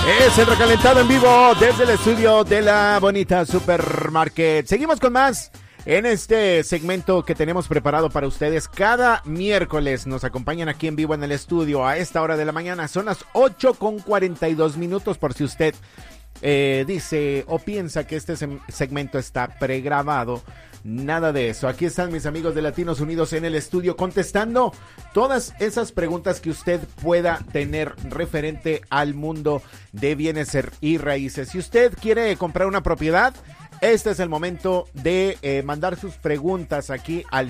Es el recalentado en vivo desde el estudio de la bonita Supermarket. Seguimos con más en este segmento que tenemos preparado para ustedes. Cada miércoles nos acompañan aquí en vivo en el estudio a esta hora de la mañana. Son las 8:42 por si usted dice o piensa que este segmento está pregrabado. Nada de eso. Aquí están mis amigos de Latinos Unidos en el estudio contestando todas esas preguntas que usted pueda tener referente al mundo de bienes y raíces. Si usted quiere comprar una propiedad, este es el momento de mandar sus preguntas aquí al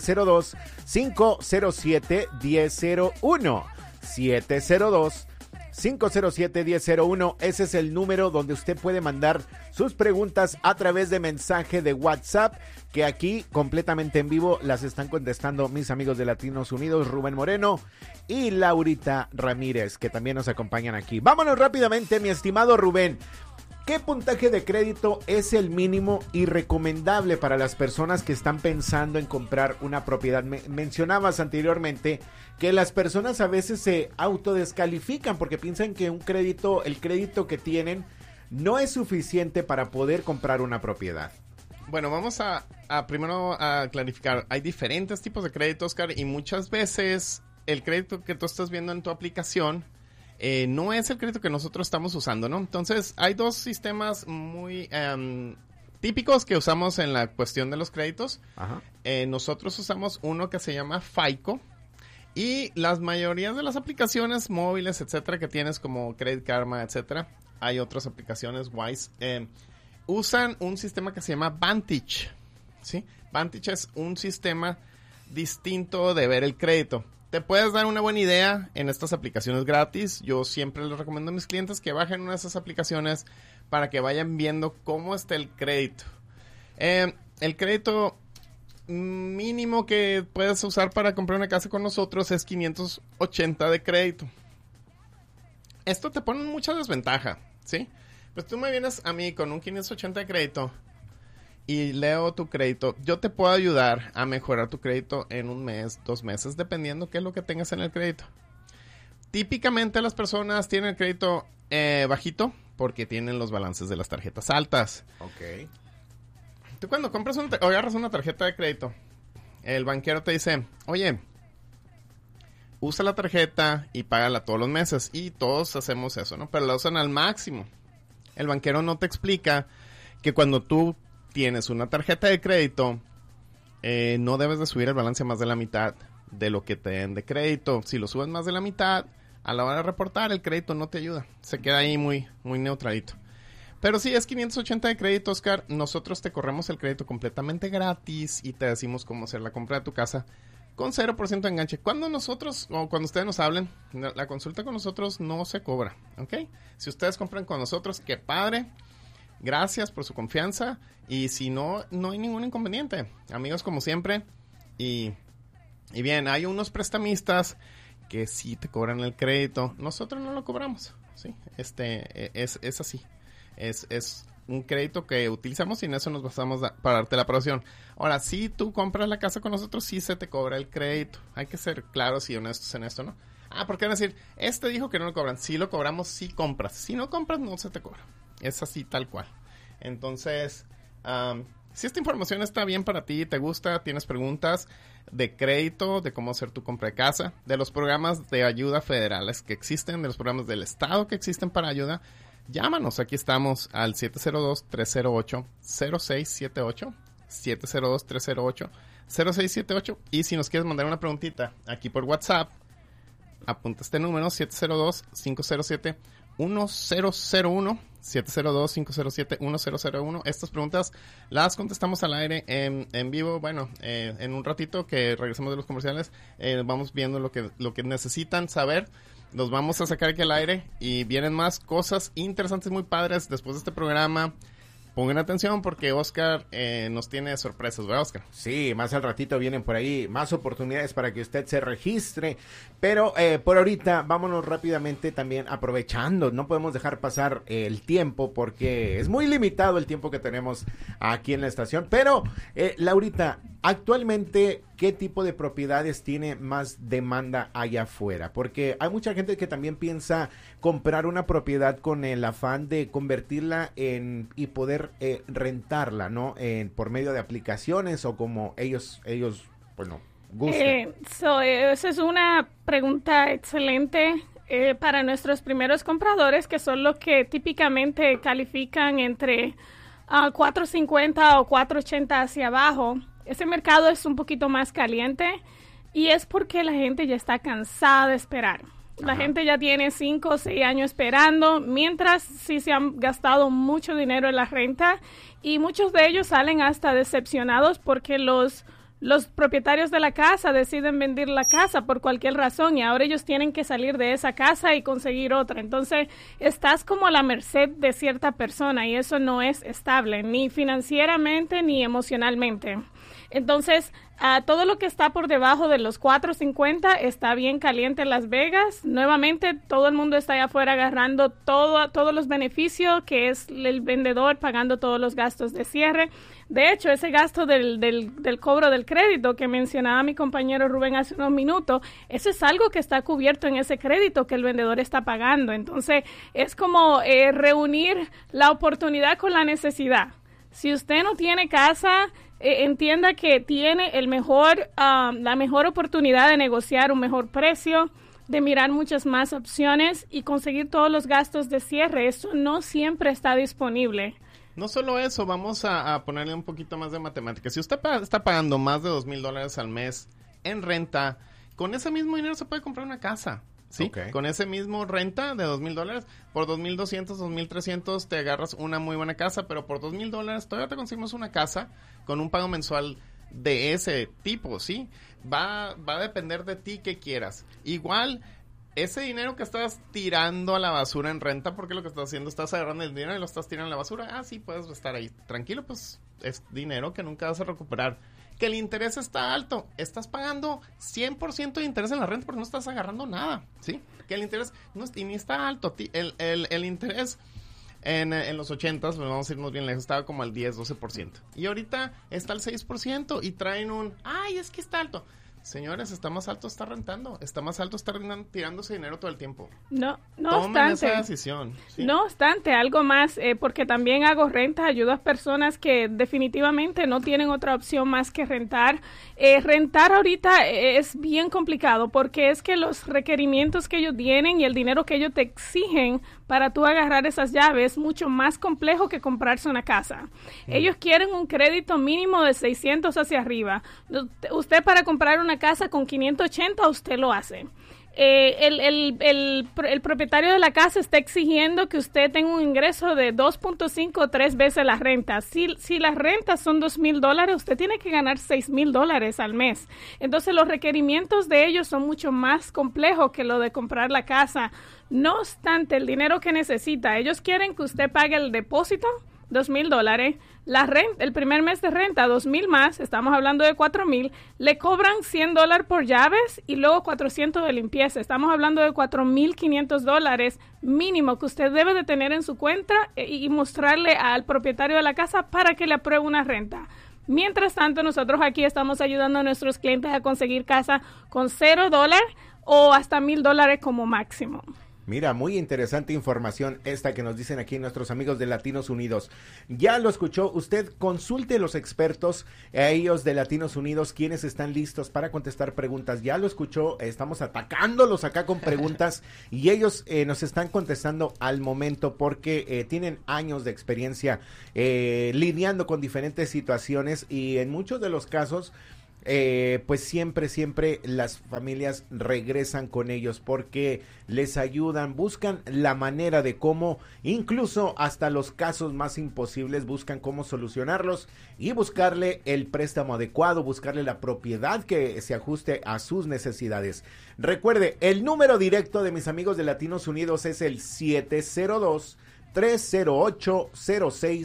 702-507-1001. 702-507-1001, ese es el número donde usted puede mandar sus preguntas a través de mensaje de WhatsApp, que aquí completamente en vivo las están contestando mis amigos de Latinos Unidos, Rubén Moreno y Laurita Ramírez, que también nos acompañan aquí. Vámonos rápidamente, mi estimado Rubén. ¿Qué puntaje de crédito es el mínimo y recomendable para las personas que están pensando en comprar una propiedad? Mencionabas anteriormente que las personas a veces se autodescalifican porque piensan que el crédito que tienen no es suficiente para poder comprar una propiedad. Bueno, vamos a primero a clarificar. Hay diferentes tipos de crédito, Oscar, y muchas veces el crédito que tú estás viendo en tu aplicación no es el crédito que nosotros estamos usando, ¿no? Entonces, hay dos sistemas muy típicos que usamos en la cuestión de los créditos. Ajá. Nosotros usamos uno que se llama FICO, y las mayorías de las aplicaciones móviles, etcétera, que tienes como Credit Karma, etcétera, hay otras aplicaciones, Wise, usan un sistema que se llama Vantage, ¿sí? Vantage es un sistema distinto de ver el crédito. Te puedes dar una buena idea en estas aplicaciones gratis. Yo siempre les recomiendo a mis clientes que bajen una de esas aplicaciones para que vayan viendo cómo está el crédito. El crédito mínimo que puedes usar para comprar una casa con nosotros es 580 de crédito. Esto te pone en mucha desventaja, ¿sí? Pues tú me vienes a mí con un 580 de crédito y leo tu crédito. Yo te puedo ayudar a mejorar tu crédito en un mes, 2 meses, dependiendo qué es lo que tengas en el crédito. Típicamente las personas tienen el crédito bajito porque tienen los balances de las tarjetas altas. Ok. Tú cuando compras o agarras una tarjeta de crédito, el banquero te dice, oye, usa la tarjeta y págala todos los meses. Y todos hacemos eso, ¿no? Pero la usan al máximo. El banquero no te explica que cuando tú tienes una tarjeta de crédito, no debes de subir el balance más de la mitad de lo que te den de crédito. Si lo subes más de la mitad, a la hora de reportar, el crédito no te ayuda. Se queda ahí muy, muy neutralito. Pero si es 580 de crédito, Oscar, nosotros te corremos el crédito completamente gratis y te decimos cómo hacer la compra de tu casa con 0% de enganche. Cuando nosotros, o cuando ustedes nos hablen, la consulta con nosotros no se cobra, ¿ok? Si ustedes compran con nosotros, qué padre. Gracias por su confianza. Y si no, no hay ningún inconveniente. Amigos, como siempre. Y bien, hay unos prestamistas que sí te cobran el crédito. Nosotros no lo cobramos, ¿sí? Es así. Es un crédito que utilizamos y en eso nos basamos para darte la aprobación. Ahora, si tú compras la casa con nosotros, sí se te cobra el crédito. Hay que ser claros y honestos en esto, ¿no? Porque van a decir, dijo que no lo cobran. Sí lo cobramos, sí compras. Si no compras, no se te cobra. Es así, tal cual. Entonces, si esta información está bien para ti, te gusta, tienes preguntas de crédito, de cómo hacer tu compra de casa, de los programas de ayuda federales que existen, de los programas del estado que existen para ayuda, llámanos. Aquí estamos al 702-308-0678, 702-308-0678. Y si nos quieres mandar una preguntita aquí por WhatsApp, apunta este número, 702-507-1001, 702-507-1001. Estas preguntas las contestamos al aire en vivo. Bueno, en un ratito que regresemos de los comerciales, vamos viendo lo que necesitan saber. Los vamos a sacar aquí al aire y vienen más cosas interesantes, muy padres después de este programa. Pongan atención porque Oscar nos tiene sorpresas, ¿verdad, Oscar? Sí, más al ratito vienen por ahí más oportunidades para que usted se registre, pero por ahorita vámonos rápidamente también aprovechando, no podemos dejar pasar el tiempo porque es muy limitado el tiempo que tenemos aquí en la estación, pero Laurita, Actualmente, ¿qué tipo de propiedades tiene más demanda allá afuera? Porque hay mucha gente que también piensa comprar una propiedad con el afán de convertirla y poder rentarla, ¿no? Por medio de aplicaciones o como ellos bueno, gusten. Esa es una pregunta excelente para nuestros primeros compradores, que son los que típicamente califican entre 450 o 480 hacia abajo. Ese mercado es un poquito más caliente y es porque la gente ya está cansada de esperar. La gente ya tiene 5 o 6 años esperando, mientras sí se han gastado mucho dinero en la renta y muchos de ellos salen hasta decepcionados porque los propietarios de la casa deciden vender la casa por cualquier razón y ahora ellos tienen que salir de esa casa y conseguir otra. Entonces, estás como a la merced de cierta persona y eso no es estable, ni financieramente ni emocionalmente. Entonces, todo lo que está por debajo de los 450 está bien caliente en Las Vegas. Nuevamente, todo el mundo está allá afuera agarrando todos los beneficios, que es el vendedor pagando todos los gastos de cierre. De hecho, ese gasto del cobro del crédito que mencionaba mi compañero Rubén hace unos minutos, eso es algo que está cubierto en ese crédito que el vendedor está pagando. Entonces, es como reunir la oportunidad con la necesidad. Si usted no tiene casa, entienda que tiene la mejor oportunidad de negociar un mejor precio, de mirar muchas más opciones y conseguir todos los gastos de cierre. Eso no siempre está disponible. No solo eso, vamos a ponerle un poquito más de matemáticas. Si usted está pagando más de $2,000 al mes en renta, con ese mismo dinero se puede comprar una casa. ¿Sí? Okay. Con ese mismo renta de $2,000, por $2,200, $2,300 te agarras una muy buena casa, pero por $2,000 todavía te conseguimos una casa con un pago mensual de ese tipo, ¿sí? Va a depender de ti que quieras. Igual, ese dinero que estás tirando a la basura en renta, porque lo que estás haciendo, estás agarrando el dinero y lo estás tirando a la basura, sí, puedes estar ahí tranquilo, pues es dinero que nunca vas a recuperar. Que el interés está alto, estás pagando 100% de interés en la renta porque no estás agarrando nada, ¿sí? Que el interés ni está alto, el interés en los 80s, pues vamos a irnos bien lejos, estaba como al 10-12%, y ahorita está al 6% y traen es que está alto. Señores, está más alto, está rentando. Está más alto, está tirándose dinero todo el tiempo. No Tomen obstante, esa decisión. ¿Sí? No obstante, algo más, porque también hago rentas, ayudo a personas que definitivamente no tienen otra opción más que rentar. Rentar ahorita es bien complicado porque es que los requerimientos que ellos tienen y el dinero que ellos te exigen para tú agarrar esas llaves es mucho más complejo que comprarse una casa. Ellos quieren un crédito mínimo de 600 hacia arriba. Usted para comprar una casa con 580, usted lo hace. El propietario de la casa está exigiendo que usted tenga un ingreso de 2.5 o 3 veces la renta. Si las rentas son $2,000, usted tiene que ganar $6,000 al mes. Entonces los requerimientos de ellos son mucho más complejos que lo de comprar la casa. No obstante, el dinero que necesita, ellos quieren que usted pague el depósito, $2,000, la renta, el primer mes de renta, $2,000 más, estamos hablando de $4,000, le cobran $100 por llaves y luego $400 de limpieza, estamos hablando de $4,500 mínimo que usted debe de tener en su cuenta y mostrarle al propietario de la casa para que le apruebe una renta. Mientras tanto, nosotros aquí estamos ayudando a nuestros clientes a conseguir casa con $0 o hasta $1,000 como máximo. Mira, muy interesante información esta que nos dicen aquí nuestros amigos de Latinos Unidos. Ya lo escuchó, usted consulte a los expertos, a ellos de Latinos Unidos, quienes están listos para contestar preguntas. Ya lo escuchó, estamos atacándolos acá con preguntas y ellos nos están contestando al momento porque tienen años de experiencia lidiando con diferentes situaciones y en muchos de los casos pues siempre las familias regresan con ellos porque les ayudan, buscan la manera de cómo, incluso hasta los casos más imposibles, buscan cómo solucionarlos y buscarle el préstamo adecuado, buscarle la propiedad que se ajuste a sus necesidades. Recuerde, el número directo de mis amigos de Latinos Unidos es el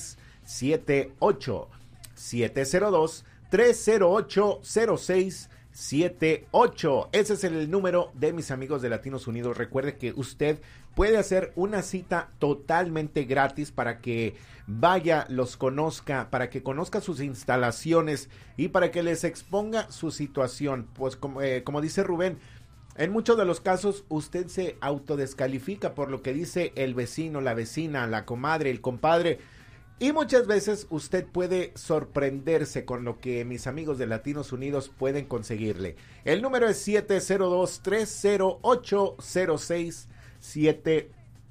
702-308-0678. 702-308-0678. 78. Ese es el número de mis amigos de Latinos Unidos. Recuerde que usted puede hacer una cita totalmente gratis para que vaya, los conozca, para que conozca sus instalaciones y para que les exponga su situación. Pues como dice Rubén, en muchos de los casos usted se autodescalifica por lo que dice el vecino, la vecina, la comadre, el compadre. Y muchas veces usted puede sorprenderse con lo que mis amigos de Latinos Unidos pueden conseguirle. El número es 702-308-0678.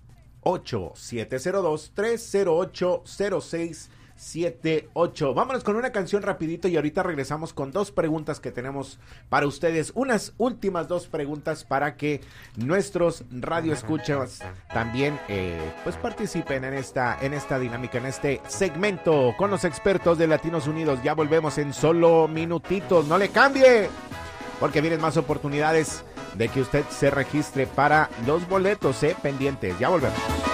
702-308-0678. Vámonos con una canción rapidito y ahorita regresamos con dos preguntas que tenemos para ustedes. Unas últimas dos preguntas para que nuestros radioescuchas también pues participen en esta dinámica, en este segmento con los expertos de Latinos Unidos. Ya volvemos en solo minutitos. No le cambie, porque vienen más oportunidades de que usted se registre para los boletos, pendientes. Ya volvemos.